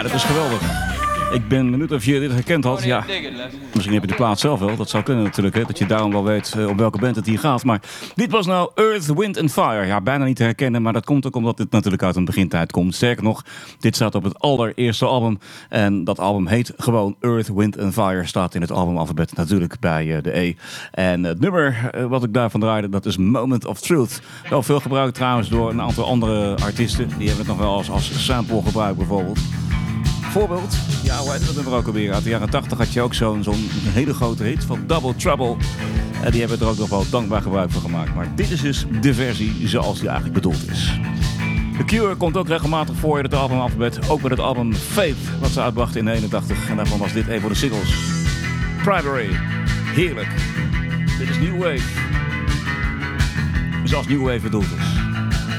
dat is geweldig. Ik ben benieuwd of je dit herkend had. Ja, misschien heb je de plaat zelf wel. Dat zou kunnen natuurlijk, hè, dat je daarom wel weet op welke band het hier gaat. Maar dit was nou Earth, Wind and Fire. Ja, bijna niet te herkennen, maar dat komt ook omdat dit natuurlijk uit een begintijd komt. Sterker nog, dit staat op het allereerste album. En dat album heet gewoon Earth, Wind and Fire. Staat in het albumalfabet natuurlijk bij de E. En het nummer wat ik daarvan draaide, dat is Moment of Truth. Wel veel gebruikt trouwens door een aantal andere artiesten. Die hebben het nog wel als sample gebruikt bijvoorbeeld. Voorbeeld, ja, hoe heet dat nummer ook alweer? Uit de jaren 80 had je ook zo'n hele grote hit van Double Trouble. En die hebben er ook nog wel dankbaar gebruik van gemaakt. Maar dit is dus de versie zoals die eigenlijk bedoeld is. The Cure komt ook regelmatig voor in het albumalfabet. Ook met het album Faith, wat ze uitbrachten in 1981. En daarvan was dit een van de singles. Primary, heerlijk. Dit is New Wave. Zoals New Wave bedoeld is.